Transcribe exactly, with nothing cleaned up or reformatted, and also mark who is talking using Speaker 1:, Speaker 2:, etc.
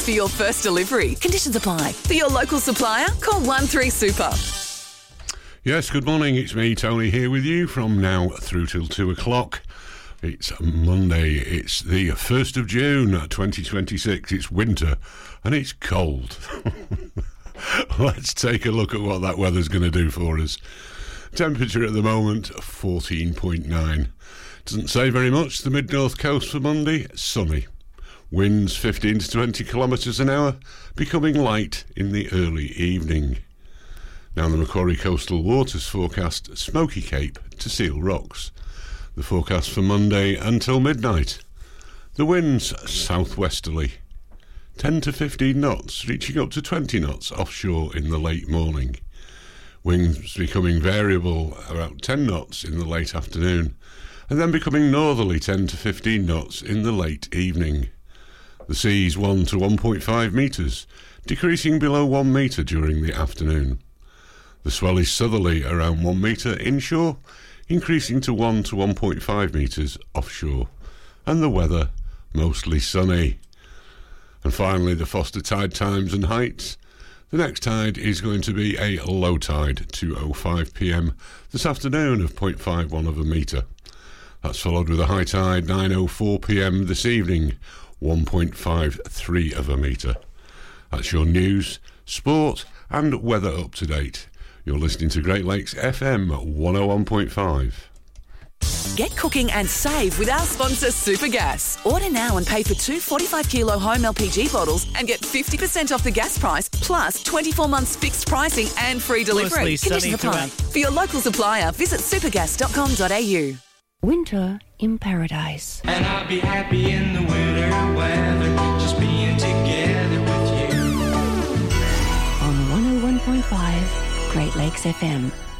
Speaker 1: for your first delivery. Conditions apply. For your local supplier, call one three super.
Speaker 2: Yes, good morning. It's me, Tony, here with you from now through till two o'clock. It's Monday. It's the first of June, twenty twenty-six. It's winter and it's cold. Let's take a look at what that weather's going to do for us. Temperature at the moment, fourteen point nine. Doesn't say very much. The mid-north coast for Monday, sunny. Winds fifteen to twenty kilometres an hour, becoming light in the early evening. Now the Macquarie Coastal Waters forecast Smoky Cape to Seal Rocks. The forecast for Monday until midnight. The winds southwesterly, ten to fifteen knots, reaching up to twenty knots offshore in the late morning. Winds becoming variable, about ten knots in the late afternoon, and then becoming northerly ten to fifteen knots in the late evening. The seas one to one point five metres, decreasing below one metre during the afternoon. The swell is southerly around one metre inshore, increasing to one to one point five metres offshore. And the weather, mostly sunny. And finally, the Foster tide times and heights. The next tide is going to be a low tide, two oh five p.m. this afternoon of zero point five one of a metre. That's followed with a high tide, nine oh four p.m. this evening, one point five three of a metre. That's your news, sport and weather up to date. You're listening to Great Lakes F M one oh one point five.
Speaker 1: Get cooking and save with our sponsor Supergas. Order now and pay for two forty-five kilo home L P G bottles and get fifty percent off the gas price, plus twenty-four months fixed pricing and free delivery.
Speaker 3: Mostly sunny
Speaker 1: Conditions apply.
Speaker 3: throughout.
Speaker 1: For your local supplier, visit supergas dot com dot a u.
Speaker 4: Winter in Paradise.
Speaker 5: And I'll be happy in the winter weather, just being together with you.
Speaker 4: On one oh one point five Great Lakes F M.